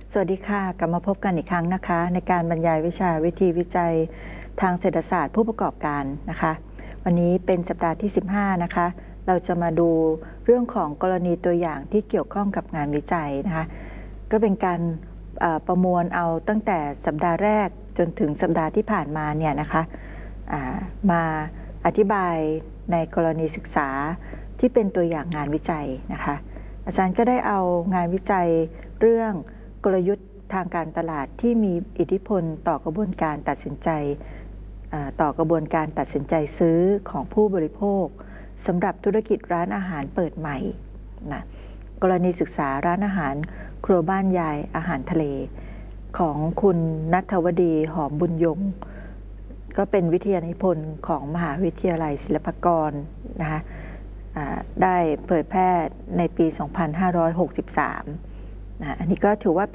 สวัสดีค่ะกลับมาพบกันอีกครั้งนะคะในการบรรยายวิชาวิธีวิจัยทางเศรษฐศาสตร์ผู้ประกอบการนะคะวันนี้เป็นสัปดาห์ที่15นะคะเราจะมาดูเรื่องของกรณีตัวอย่างที่เกี่ยวข้องกับงานวิจัยนะคะก็เป็นการประมวลเอาตั้งแต่สัปดาห์แรกจนถึงสัปดาห์ที่ผ่านมาเนี่ยนะคะมาอธิบายในกรณีศึกษาที่เป็นตัวอย่างงานวิจัยนะคะอาจารย์ก็ได้เอางานวิจัยเรื่องกลยุทธ์ทางการตลาดที่มีอิทธิพลต่อกระบวนการตัดสินใจซื้อของผู้บริโภคสำหรับธุรกิจร้านอาหารเปิดใหม่นะกรณีศึกษาร้านอาหารครัวบ้านยายอาหารทะเลของคุณณัฐวดีหอมบุญยงก็เป็นวิทยานิพนธ์ของมหาวิทยาลัยศิลปากรนะคะได้เผยแพร่ในปี 2563 อันนี้ก็ถือว่า